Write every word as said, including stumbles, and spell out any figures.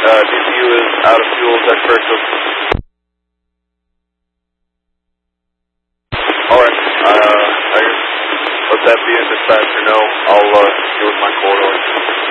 uh, D C U is out of fuel, is that correct? Alright, uh, I guess let that be in dispatcher know. I'll uh, deal with my corridor.